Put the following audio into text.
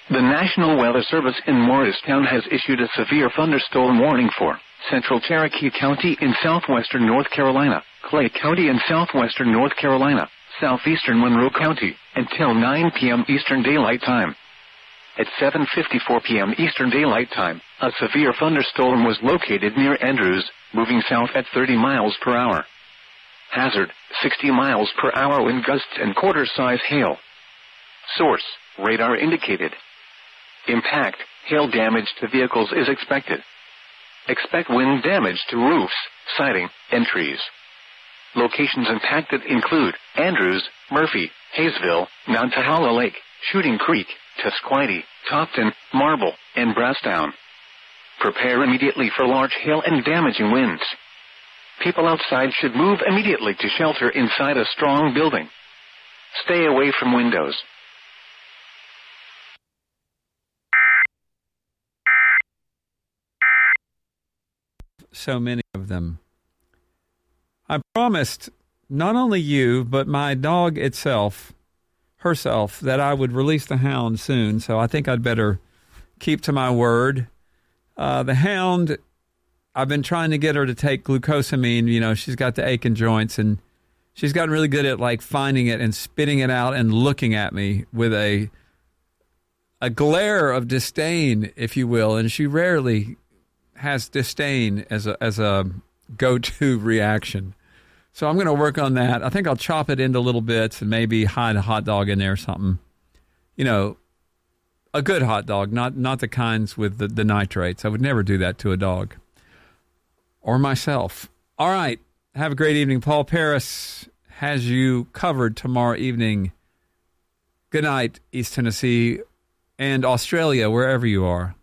The National Weather Service in Morristown has issued a severe thunderstorm warning for Central Cherokee County in southwestern North Carolina, Clay County in southwestern North Carolina, southeastern Monroe County, until 9 p.m. Eastern Daylight Time. At 7:54 p.m. Eastern Daylight Time, a severe thunderstorm was located near Andrews, moving south at 30 miles per hour. Hazard, 60 miles per hour wind gusts and quarter-size hail. Source, radar indicated. Impact, hail damage to vehicles is expected. Expect wind damage to roofs, siding, and trees. Locations impacted include Andrews, Murphy, Hayesville, Nantahala Lake, Shooting Creek, Tusquity, Topton, Marble, and Brasstown. Prepare immediately for large hail and damaging winds. People outside should move immediately to shelter inside a strong building. Stay away from windows. So many of them. I promised not only you, but my dog herself, that I would release the hound soon, so I think I'd better keep to my word. The hound, I've been trying to get her to take glucosamine. You know, she's got the aching joints, and she's gotten really good at, like, finding it and spitting it out and looking at me with a glare of disdain, if you will, and she rarely has disdain as a go-to reaction. So I'm going to work on that. I think I'll chop it into little bits and maybe hide a hot dog in there or something. You know, a good hot dog, not the kinds with the nitrates. I would never do that to a dog or myself. All right. Have a great evening. Paul Paris has you covered tomorrow evening. Good night, East Tennessee and Australia, wherever you are.